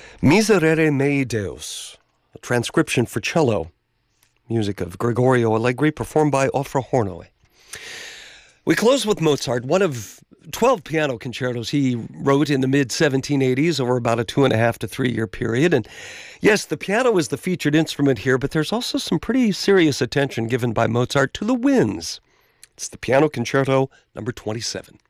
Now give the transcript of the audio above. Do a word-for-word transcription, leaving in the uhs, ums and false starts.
Miserere mei Deus, a transcription for cello, music of Gregorio Allegri, performed by Ofra Hornoy. We close with Mozart, one of twelve piano concertos he wrote in the mid seventeen eighties over about a two and a half to three year period. And yes, the piano is the featured instrument here, but there's also some pretty serious attention given by Mozart to the winds. It's the Piano Concerto number twenty-seven.